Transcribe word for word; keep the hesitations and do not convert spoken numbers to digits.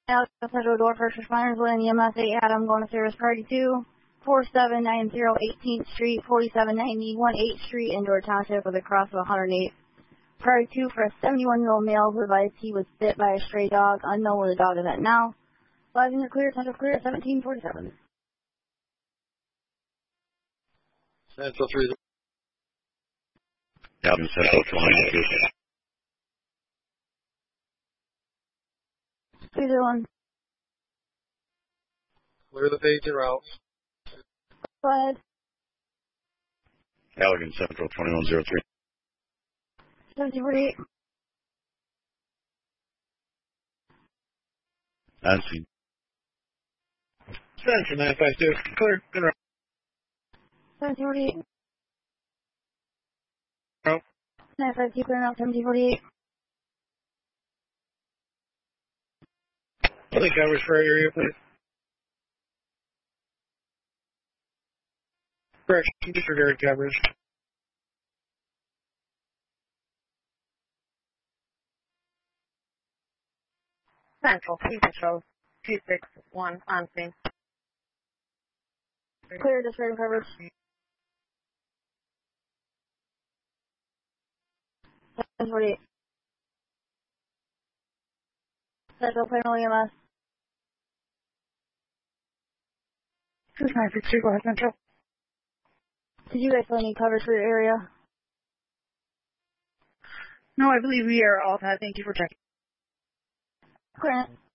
Alex, Central Door, First Responders, Lynn, E M S eight Adam, going to service Priority two, four seven nine zero eighteenth Street, forty-seven ninety-one eighth Street, Indoor Township, with a cross of one hundred eight. Priority two for a seventy-one-year-old male who advised he was bit by a stray dog. Unknown where the dog is at now. Live in the clear, Central clear at seventeen forty-seven. Central three. Adam, Central twenty-two. three zero one. Clear the page and routes. Go ahead. Allegan, Central twenty-one oh three. seventeen forty-eight. On scene. Central nine five two. Clear. Good route. seventeen forty-eight. Route. nine five two, clear out, seventeen forty-eight. Any coverage for our area, please? Correction, disregard coverage. Central, P Patrol, two six one, on scene. Clear, disregard coverage. seven forty-eight. Central, clear, no E M S. two nine six two, go ahead, Central. Did you guys still need coverage for your area? No, I believe we are all set. Thank you for checking. Clear.